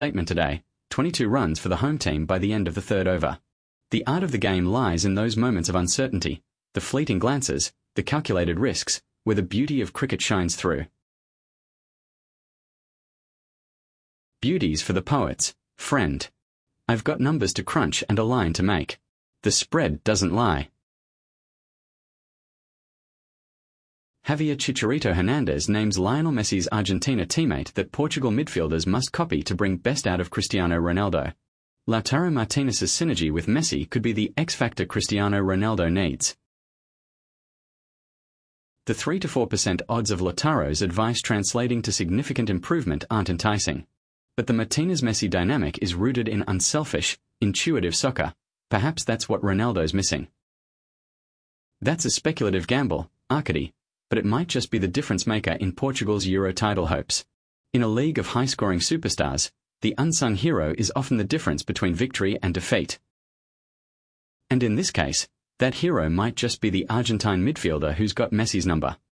Statement today, 22 runs for the home team by the end of the third over. The art of the game lies in those moments of uncertainty, the fleeting glances, the calculated risks, where the beauty of cricket shines through. Beauties for the poets, friend. I've got numbers to crunch and a line to make. The spread doesn't lie. Javier Chicharito Hernandez names Lionel Messi's Argentina teammate that Portugal midfielders must copy to bring best out of Cristiano Ronaldo. Lautaro Martinez's synergy with Messi could be the X-factor Cristiano Ronaldo needs. The 3 to 4% odds of Lautaro's advice translating to significant improvement aren't enticing. But the Martinez-Messi dynamic is rooted in unselfish, intuitive soccer. Perhaps that's what Ronaldo's missing. That's a speculative gamble, Arcady, but it might just be the difference maker in Portugal's Euro title hopes. In a league of high-scoring superstars, the unsung hero is often the difference between victory and defeat. And in this case, that hero might just be the Argentine midfielder who's got Messi's number.